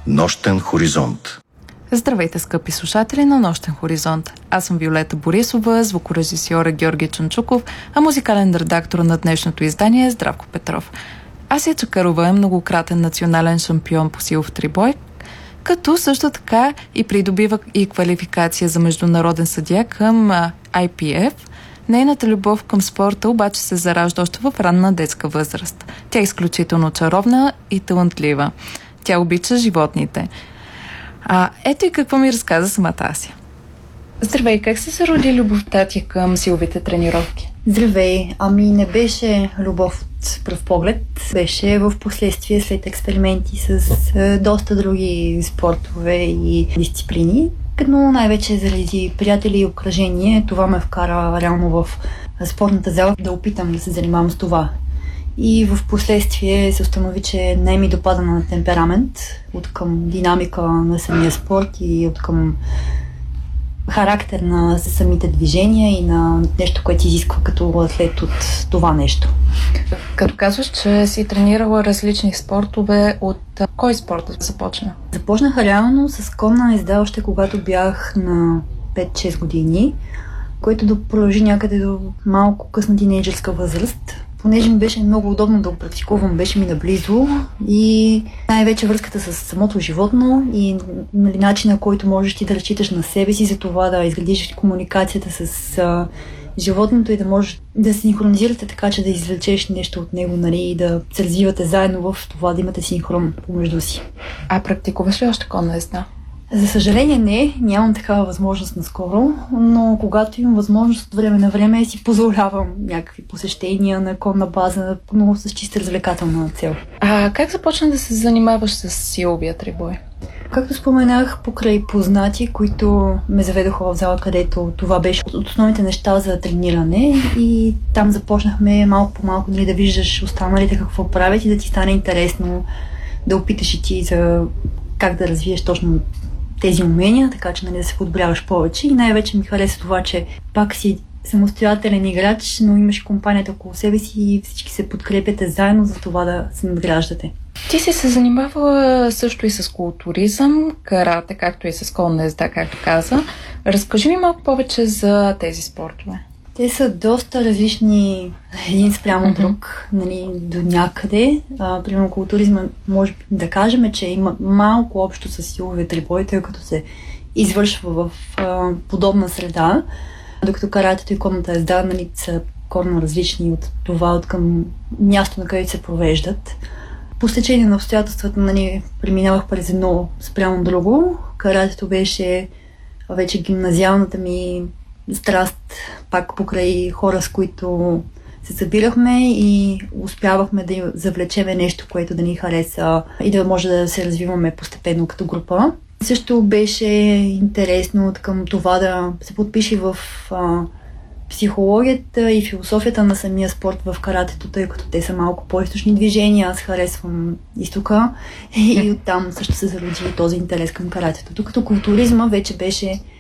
Нощен хоризонт. Здравейте, скъпи слушатели на Нощен хоризонт. Аз съм Виолета Борисова, звукорежисьора Георги Чунчуков, а музикален редактор на днешното издание е Здравко Петров. Асия Чакарова е многократен национален шампион по силов трибой, като също така и придобива и квалификация за международен съдия към IPF. Нейната любов към спорта обаче се заражда още в ранна детска възраст. Тя е изключително чаровна и талантлива. Тя обича животните. Ето и какво ми разказа самата Асия. Здравей, как се зароди любовта ти към силовите тренировки? Здравей, не беше любов от пръв поглед. Беше в последствие след експерименти с доста други спортове и дисциплини. Но най-вече заради приятели и обкръжение, това ме вкара реално в спортната зала да опитам да се занимавам с това. И в последствие се установи, че не ми допада на темперамент, от към динамика на самия спорт и от към характер на самите движения и на нещо, което изисква като атлет от това нещо. Като казваш, че си тренирала различни спортове, от кой спорт започна? Започнах реално с конна езда още когато бях на 5-6 години, което да продължи някъде до малко късна тинейджърска възраст. Понеже ми беше много удобно да го практикувам, беше ми наблизо и най-вече връзката с самото животно и начина, който можеш ти да разчиташ на себе си за това да изградиш комуникацията с животното и да можеш да се синхронизирате така, че да извлечеш нещо от него, и да се развивате заедно в това, да имате синхрон помежду си. Практикуваш ли още конна езда? За съжаление нямам такава възможност наскоро, но когато имам възможност от време на време си позволявам някакви посещения на конна база, но с чиста развлекателна цел. Как започна да се занимаваш с силовия трибой? Както споменах, покрай познати, които ме заведоха в зала, където това беше от основните неща за трениране и там започнахме малко по малко да виждаш останалите какво правят и да ти стане интересно да опиташ и ти за как да развиеш точно тези умения, така че да се подобряваш повече. И най-вече ми хареса това, че пак си самостоятелен играч, но имаш компанията около себе си и всички се подкрепяте заедно за това да се надграждате. Ти си се занимавала също и с културизъм, карате, както и с конна езда, както каза. Разкажи ми малко повече за тези спортове. Те са доста различни един спрямо друг, до някъде. Примерно културизма може да кажем, че има малко общо с силовия трибой, тъй като се извършва в подобна среда, докато каратето и конната езда са коренно различни от това, от към място, на където се провеждат. По стечение на обстоятелствата преминавах през едно спрямо друго. Каратето беше вече гимназиалната ми страст, пак покрай хора, с които се събирахме и успявахме да завлечеме нещо, което да ни хареса и да може да се развиваме постепенно като група. Също беше интересно към това да се подпише в психологията и философията на самия спорт в каратето, тъй като те са малко по-източни движения. Аз харесвам изтока и оттам също се зароди този интерес към каратето. Докато културизма вече беше